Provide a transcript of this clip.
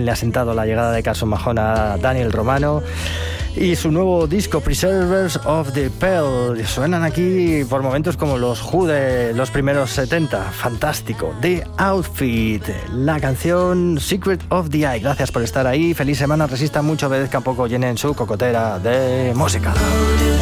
le ha sentado la llegada de Carson Mahone a Daniel Romano y su nuevo disco Preservers of the Pearl. Suenan aquí por momentos como los Who de los primeros 70. Fantástico. The Outfit, la canción Secret of the Eye. Gracias por estar ahí. Feliz semana. Resistan mucho, obedezcan poco, llenen su cocotera de música.